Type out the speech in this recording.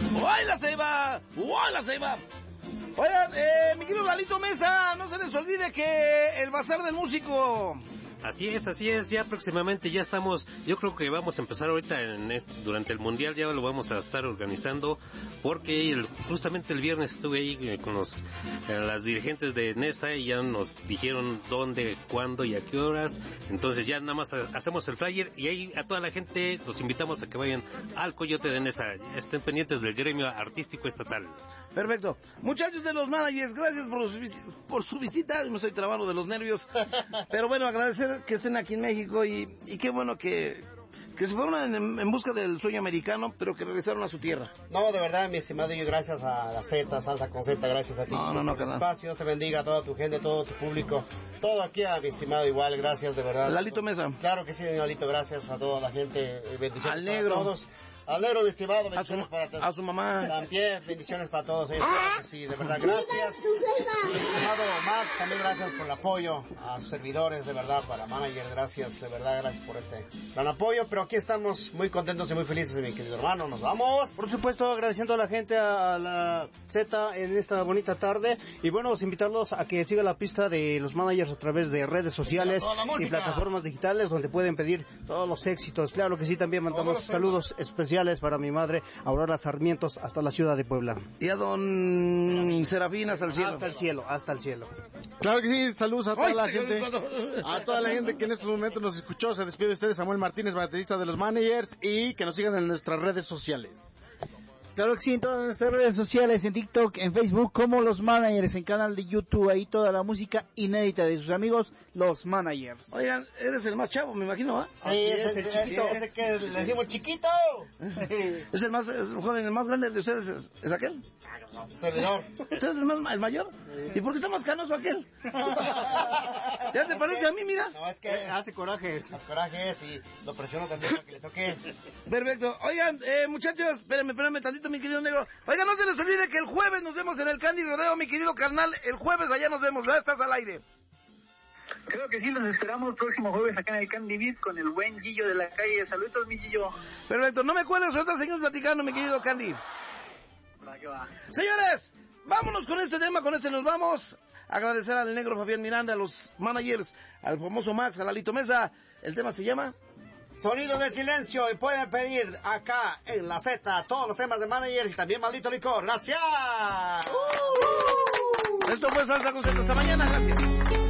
¡Oila Ceiba! ¡Oila Ceiba! Oigan, mi querido Lalito Mesa, no se les olvide que el Bazar del Músico... Así es, ya próximamente ya estamos, yo creo que vamos a empezar ahorita durante el Mundial, ya lo vamos a estar organizando, porque justamente el viernes estuve ahí con las dirigentes de Nesa y ya nos dijeron dónde, cuándo y a qué horas, entonces ya nada más hacemos el flyer y ahí a toda la gente los invitamos a que vayan al Coyote de Nesa, estén pendientes del gremio artístico estatal. Perfecto. Muchachos de los managers, gracias por su visita. Me estoy trabando de los nervios. Pero bueno, agradecer que estén aquí en México y qué bueno que se fueron en busca del sueño americano, pero que regresaron a su tierra. No, de verdad, mi estimado, yo gracias a la Z, Salsa con Z, gracias a ti por el espacio. Dios te bendiga a toda tu gente, todo tu público, todo aquí a mi estimado igual, gracias de verdad. Lalito Mesa. Claro que sí, Lalito, gracias a toda la gente, bendiciones al negro. Para todos. Al negro, mi estimado, bendiciones para todos. A su mamá. También, bendiciones para todos ellos, claro que sí, de verdad, gracias. Mi estimado Max, también gracias por el apoyo a sus servidores, de verdad, para manager, gracias, de verdad, gracias por este gran apoyo, pero aquí estamos muy contentos y muy felices, mi querido hermano, nos vamos. Por supuesto, agradeciendo a la gente, a la Z en esta bonita tarde, y bueno, invitarlos a que sigan la pista de los managers a través de redes sociales y plataformas digitales donde pueden pedir todos los éxitos. Claro que sí, también mandamos saludos especiales para mi madre, Aurora Sarmientos, hasta la ciudad de Puebla. Y a don Serafín hasta el cielo. Hasta el cielo. Claro que sí, saludos a toda la gente, a toda la gente que en estos momentos nos escuchó. Se despide de ustedes Samuel Martínez, baterista de los managers, y que nos sigan en nuestras redes sociales. Claro que sí, en todas nuestras redes sociales, en TikTok, en Facebook, como Los Managers, en canal de YouTube, ahí toda la música inédita de sus amigos, Los Managers. Oigan, eres el más chavo, me imagino, ¿eh? Sí, es el chiquito. Ese que le decimos chiquito. Es el joven, el más grande de ustedes, ¿es aquel? Servidor. ¿Usted es el mayor? ¿Y por qué está más canoso aquel? ¿Ya te parece a mí, mira? No, es que hace corajes. Hace corajes y lo presiono también para que le toque. Perfecto. Oigan, muchachos, espérenme tantito, mi querido negro. Oigan, no se les olvide que el jueves nos vemos en el Candy Rodeo, mi querido carnal. El jueves allá nos vemos, ya estás al aire. Creo que sí, los esperamos próximo jueves acá en el Candy Beat con el buen Gillo de la calle. Saludos, mi Gillo. Perfecto, no me cuelgues, ahorita seguimos platicando, mi querido Candy. Va, que va. Señores, vámonos con este tema, con este nos vamos. Agradecer al negro Fabián Miranda, a los managers, al famoso Max, a Lalito Mesa. El tema se llama Sonidos de Silencio, y pueden pedir acá en la Z todos los temas de managers y también Maldito Licor. ¡Gracias! Esto fue Salsa con Z. Hasta mañana, gracias.